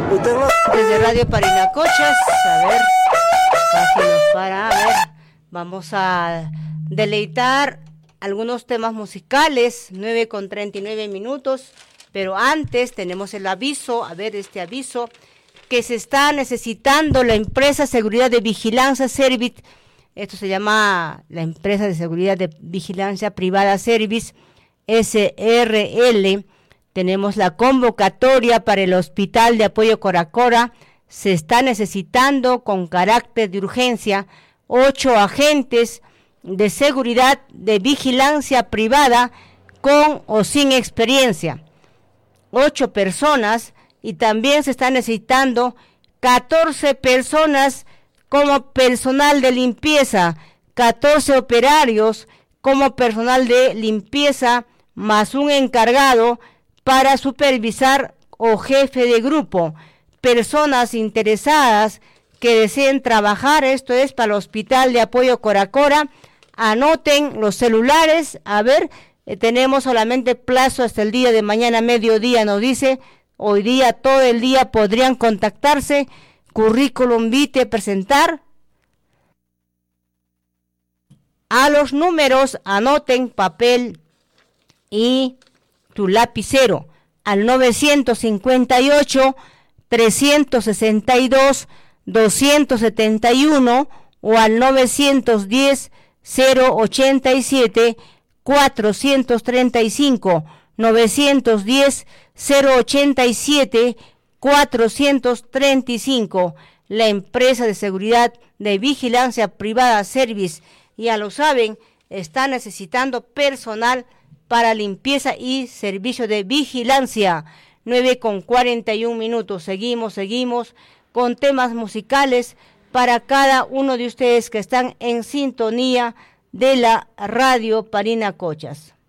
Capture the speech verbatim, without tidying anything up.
Desde Radio Parinacochas, a ver, páginas para, a ver, vamos a deleitar algunos temas musicales, nueve con treinta y nueve minutos, pero antes tenemos el aviso, a ver este aviso, que se está necesitando la empresa Seguridad de Vigilancia Service, esto se llama la empresa de Seguridad de Vigilancia Privada Service, S R L. Tenemos la convocatoria para el Hospital de Apoyo Coracora, se está necesitando con carácter de urgencia ocho agentes de seguridad de vigilancia privada con o sin experiencia, ocho personas, y también se está necesitando catorce personas como personal de limpieza, catorce operarios como personal de limpieza, más un encargado para supervisar o jefe de grupo. Personas interesadas que deseen trabajar, esto es para el Hospital de Apoyo Coracora, anoten los celulares, a ver, eh, tenemos solamente plazo hasta el día de mañana, mediodía, nos dice, hoy día, todo el día podrían contactarse, currículum vitae presentar, a los números, anoten papel y tu lapicero, al novecientos cincuenta y ocho, trescientos sesenta y dos, doscientos setenta y uno o al novecientos diez, cero ochenta y siete, cuatrocientos treinta y cinco, novecientos diez, cero ochenta y siete, cuatrocientos treinta y cinco, la empresa de seguridad de vigilancia privada Service, ya lo saben, está necesitando personal para limpieza y servicio de vigilancia. Nueve con cuarenta y un minutos, seguimos, seguimos con temas musicales para cada uno de ustedes que están en sintonía de la Radio Parinacochas.